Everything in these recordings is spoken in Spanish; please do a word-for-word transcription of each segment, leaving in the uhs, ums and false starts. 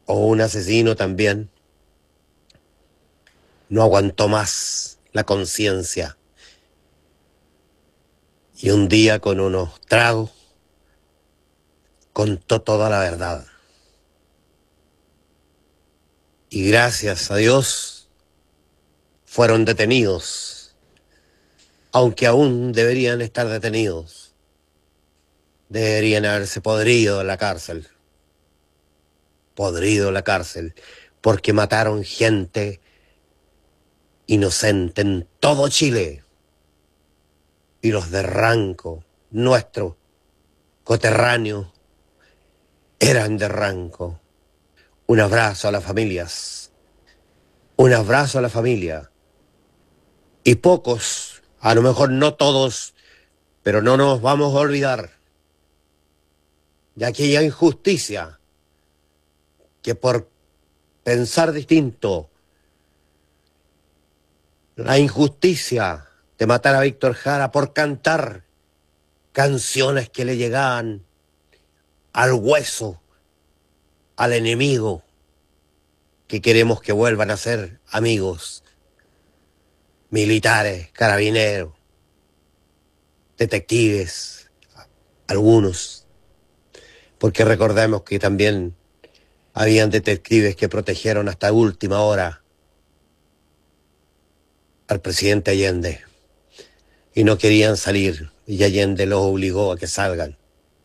o un asesino también, no aguantó más la conciencia y un día con unos tragos contó toda la verdad. Y gracias a Dios fueron detenidos, aunque aún deberían estar detenidos. Deberían haberse podrido en la cárcel, podrido en la cárcel, porque mataron gente inocente en todo Chile. Y los de Ranco, nuestros coterráneos, eran de Ranco. Un abrazo a las familias, un abrazo a la familia. Y pocos, a lo mejor no todos, pero no nos vamos a olvidar de aquella injusticia que por pensar distinto, la injusticia de matar a Víctor Jara por cantar canciones que le llegaban al hueso, al enemigo, que queremos que vuelvan a ser amigos, militares, carabineros, detectives, algunos, porque recordemos que también habían detectives que protegieron hasta última hora al presidente Allende y no querían salir y Allende los obligó a que salgan.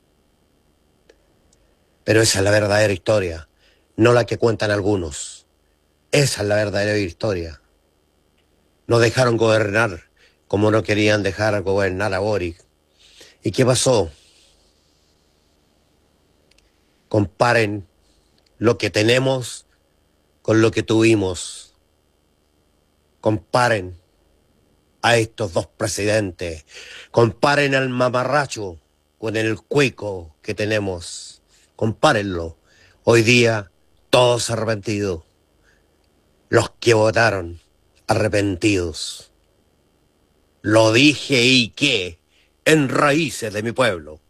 Pero esa es la verdadera historia, no la que cuentan algunos. Esa es la verdadera historia. No dejaron gobernar como no querían dejar gobernar a Boric. ¿Y qué pasó? Comparen lo que tenemos con lo que tuvimos. Comparen a estos dos presidentes. Comparen al mamarracho con el cuico que tenemos. Compárenlo. Hoy día todos arrepentidos. Los que votaron arrepentidos. Lo dije y qué en raíces de mi pueblo.